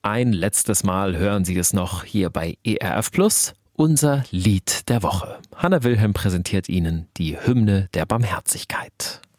Ein letztes Mal hören Sie es noch hier bei ERF Plus, unser Lied der Woche. Hannah Wilhelm präsentiert Ihnen die Hymne der Barmherzigkeit.